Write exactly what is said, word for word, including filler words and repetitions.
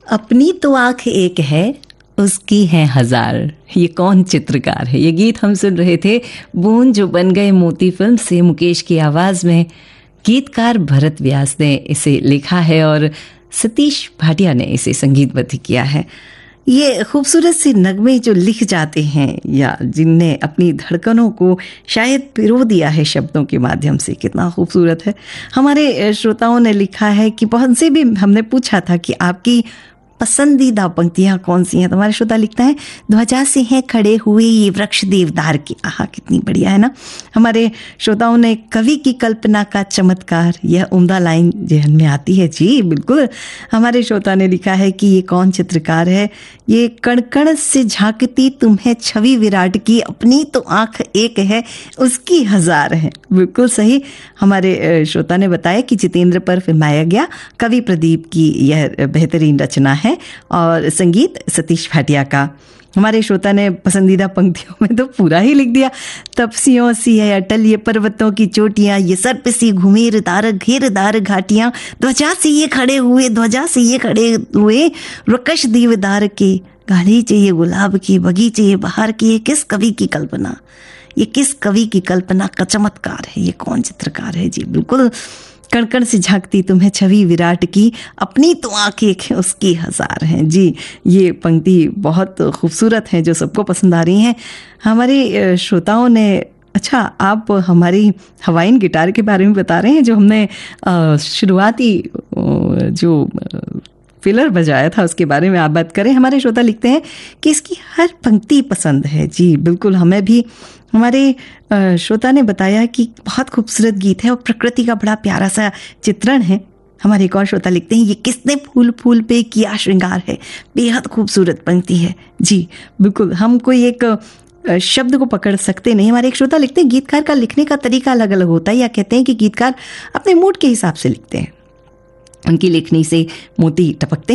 अपनी तो आंख एक है, उसकी है हजार। ये कौन चित्रकार है? ये गीत हम सुन रहे थे बूंद जो बन गए मोती फिल्म से मुकेश की आवाज में। गीतकार भरत व्यास ने इसे लिखा है और सतीश भाटिया ने इसे संगीतबद्ध किया है। ये खूबसूरत से नगमे जो लिख जाते हैं या जिनने अपनी धड़कनों को शायद पिरो दिया है शब्दों के माध्यम से, कितना खूबसूरत है। हमारे श्रोताओं ने लिखा है कि बहुत से भी हमने पूछा था कि आपकी पसंदीदा पंक्तियां कौन सी हैं, तो हमारे श्रोता लिखता है ध्वजा से हैं खड़े हुए ये वृक्ष देवदार के। आहा, कितनी बढ़िया है ना। हमारे श्रोताओं ने कवि की कल्पना का चमत्कार, यह उम्दा लाइन जहन में आती है। जी बिल्कुल। हमारे श्रोता ने लिखा है कि ये कौन चित्रकार है, ये कणकण से झांकती तुम्हें छवि विराट की, अपनी तो आंख एक है उसकी हजार है। बिल्कुल सही। हमारे श्रोता ने बताया कि जितेंद्र पर फिल्माया गया कवि प्रदीप की यह बेहतरीन रचना है और संगीत सतीश भाटिया का। हमारे श्रोता ने पसंदीदा पंक्तियों में तो पूरा ही लिख दिया। तपसियों सी है अटल ये पर्वतों की चोटियां, ये सर्प सी घुमेरदार घेरदार घाटियां, ध्वजा से ये खड़े हुए ध्वजा से ये खड़े हुए रकश देवदार के, गालीचे ये गुलाब की, बगीचे ये बहार की। ये किस कवि की कल्पना, ये किस कवि की कल्पना का चमत्कार है, ये कौन चित्रकार है। जी बिल्कुल। कणकण से झांकती तुम्हें छवि विराट की, अपनी तो आंखें उसकी हजार हैं। जी ये पंक्ति बहुत खूबसूरत है जो सबको पसंद आ रही हैं। हमारे श्रोताओं ने, अच्छा आप हमारी हवाइन गिटार के बारे में बता रहे हैं जो हमने शुरुआती जो फिलर बजाया था उसके बारे में आप बात करें। हमारे श्रोता लिखते हैं कि इसकी हर पंक्ति पसंद है। जी बिल्कुल, हमें भी। हमारे श्रोता ने बताया कि बहुत खूबसूरत गीत है और प्रकृति का बड़ा प्यारा सा चित्रण है। हमारे एक और श्रोता लिखते हैं ये किसने फूल फूल पे किया श्रृंगार है, बेहद खूबसूरत पंक्ति है। जी बिल्कुल, हम कोई एक शब्द को पकड़ सकते नहीं। हमारे एक श्रोता लिखते हैं गीतकार का लिखने का तरीका अलग अलग होता है, या कहते हैं कि गीतकार अपने मूड के हिसाब से लिखते हैं, उनकी लेखनी से मोती टपकते